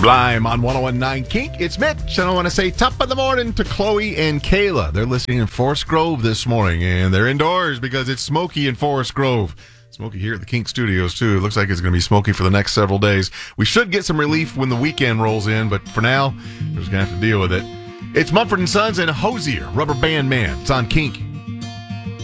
Sublime on 101.9 Kink. It's Mitch, and I want to say top of the morning to Chloe and Kayla. They're listening in Forest Grove this morning, and they're indoors because it's smoky in Forest Grove. Smoky here at the Kink Studios, too. It looks like it's going to be smoky for the next several days. We should get some relief when the weekend rolls in, but for now, we're just going to have to deal with it. It's Mumford & Sons and Hosier, Rubber Band Man. It's on Kink.